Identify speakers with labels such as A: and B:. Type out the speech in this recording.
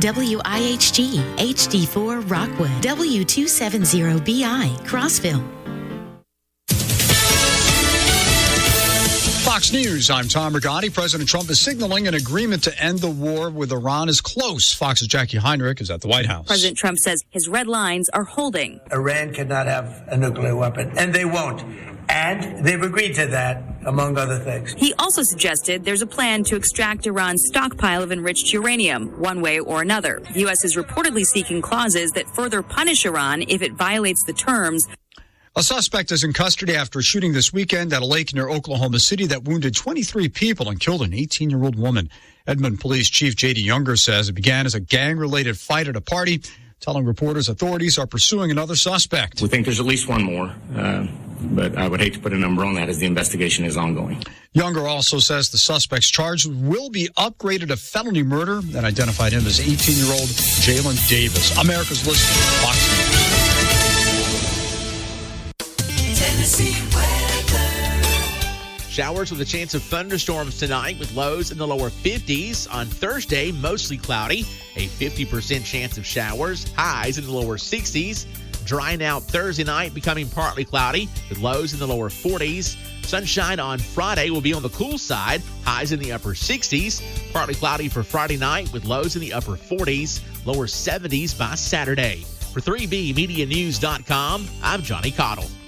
A: WIHG HD4 Rockwood, W270BI Crossville.
B: Fox News, I'm Tom Rigotti. President Trump is signaling an agreement to end the war with Iran is close. Fox's Jackie Heinrich is at the White House.
C: President Trump says his red lines are holding.
D: Iran cannot have a nuclear weapon, and they won't. And they've agreed to that, among other things.
C: He also suggested there's a plan to extract Iran's stockpile of enriched uranium, one way or another. The U.S. is reportedly seeking clauses that further punish Iran if it violates the terms.
B: A suspect is in custody after a shooting this weekend at a lake near Oklahoma City that wounded 23 people and killed an 18-year-old woman. Edmond Police Chief J.D. Younger says it began as a gang-related fight at a party, telling reporters authorities are pursuing another suspect.
E: We think there's at least one more, but I would hate to put a number on that as the investigation is ongoing.
B: Younger also says the suspect's charges will be upgraded to felony murder and identified him as 18-year-old Jalen Davis. America's listening to Fox News.
F: Showers with a chance of thunderstorms tonight with lows in the lower 50s. On Thursday, mostly cloudy, a 50% chance of showers, highs in the lower 60s. Drying out Thursday night, becoming partly cloudy with lows in the lower 40s. Sunshine on Friday will be on the cool side, highs in the upper 60s. Partly cloudy for Friday night with lows in the upper 40s, lower 70s by Saturday. For 3BMediaNews.com, I'm Johnny Cottle.